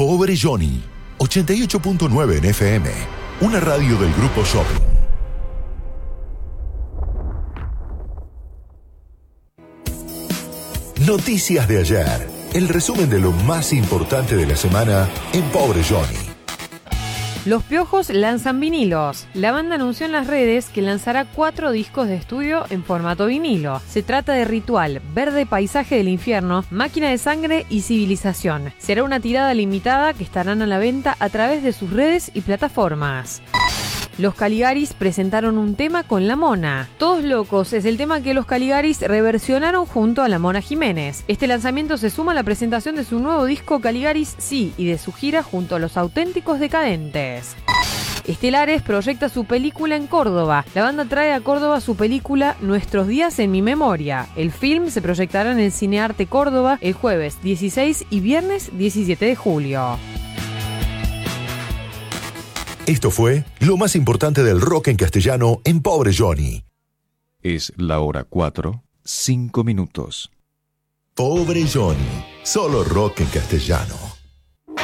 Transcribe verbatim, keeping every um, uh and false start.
Pobre Johnny, ochenta y ocho punto nueve en F M, una radio del Grupo Shopping. Noticias de ayer, el resumen de lo más importante de la semana en Pobre Johnny. Los Piojos lanzan vinilos. La banda anunció en las redes que lanzará cuatro discos de estudio en formato vinilo. Se trata de Ritual, Verde Paisaje del Infierno, Máquina de Sangre y Civilización. Será una tirada limitada que estarán a la venta a través de sus redes y plataformas. Los Caligaris presentaron un tema con La Mona. Todos Locos es el tema que los Caligaris reversionaron junto a La Mona Jiménez. Este lanzamiento se suma a la presentación de su nuevo disco Caligaris Sí y de su gira junto a Los Auténticos Decadentes. Estelares proyecta su película en Córdoba. La banda trae a Córdoba su película Nuestros días en mi memoria. El film se proyectará en el Cinearte Córdoba el jueves dieciséis y viernes diecisiete de julio. Esto fue lo más importante del rock en castellano en Pobre Johnny. Es la hora cuatro, cinco minutos. Pobre Johnny, solo rock en castellano.